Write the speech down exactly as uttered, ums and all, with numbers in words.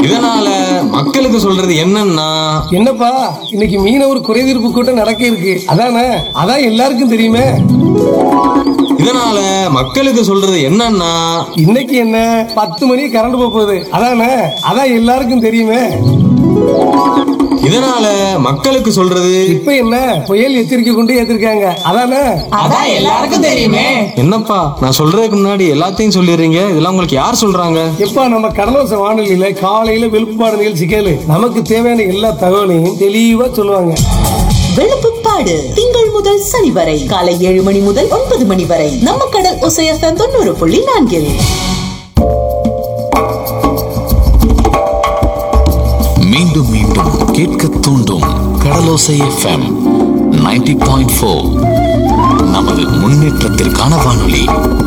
இதனால மக்களுக்கு சொல்றது என்னன்னா, என்னப்பா இன்னைக்கு மீனவர் குறைதீர்ப்பு கூட்டம் நடக்க இருக்கு, அதானே? அதான் எல்லாருக்கும் தெரியுமே. இதனால மக்களுக்கு சொல்றது என்னன்னா, இன்னைக்கு என்ன பத்து மணி கரண்ட் போகுது, அதானே? அதான் எல்லாருக்கும் தெரியுமே. இதனால மக்களுக்கு சொல்றது இப்ப என்ன புயல் எச்சரிக்கை கொண்டு ஏத்திருக்காங்க, அதானே? அதான் எல்லாருக்கும் தெரியுமே. என்னப்பா நான் சொல்றதுக்கு முன்னாடி எல்லாத்தையும் சொல்லிடுறீங்க, இதெல்லாம் உங்களுக்கு யார் சொல்றாங்க? எப்பா நம்ம கடலோச வானொலியில காலையில வெளுப்பாடு நிகழ்ச்சி கேளு, நமக்கு தேவையான எல்லா தகவலையும் தெளிவா சொல்லுவாங்க. வெளுப்புப்பாடு திங்கள் முதல் சனி வரை காலை ஏழு மணி முதல் ஒன்பது மணி வரை நம்ம கடல் ஒசையத்தன் தொண்ணூறு புள்ளி நான்கில். மீண்டும் மீண்டும் கேட்க தூண்டும் கடலோசை எஃப்எம் நைன்டி பாயிண்ட் ஃபோர். நமது முன்னேற்றத்திற்கான வானொலி.